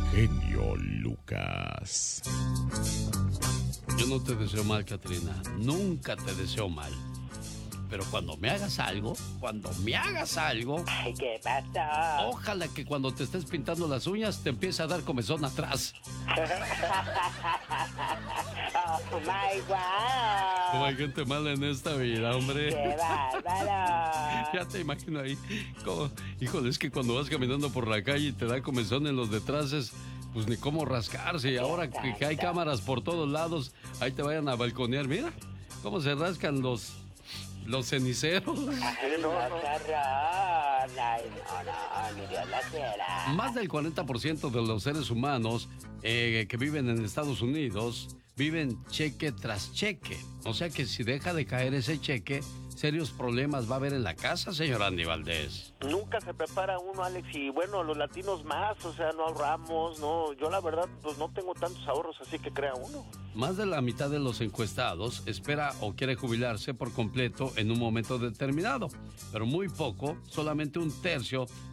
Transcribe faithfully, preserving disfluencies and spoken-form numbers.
genio Lucas. Yo no te deseo mal, Catrina. Nunca te deseo mal. Pero cuando me hagas algo, cuando me hagas algo... Ay, ¿qué pasa? Ojalá que cuando te estés pintando las uñas te empiece a dar comezón atrás. Oh, my God. Como hay gente mala en esta vida, hombre. ¡Qué bárbaro! Ya te imagino ahí. Como, híjole, es que cuando vas caminando por la calle y te da comezón en los detraces, pues ni cómo rascarse. Y ahora que, que hay cámaras por todos lados, ahí te vayan a balconear. Mira cómo se rascan los... Los ceniceros. Ay, no, no, qué horror. Ay, no, no, ni Dios la quiera. Más del cuarenta por ciento de los seres humanos eh, que viven en Estados Unidos viven cheque tras cheque. O sea que si deja de caer ese cheque, serios problemas va a haber en la casa, señor Andy Valdés. Nunca se prepara uno, Alex, y bueno, los latinos más, o sea, no ahorramos, no, yo la verdad, pues no tengo tantos ahorros, así que crea uno. Más de la mitad de los encuestados espera o quiere jubilarse por completo en un momento determinado, pero muy poco, solamente un tercio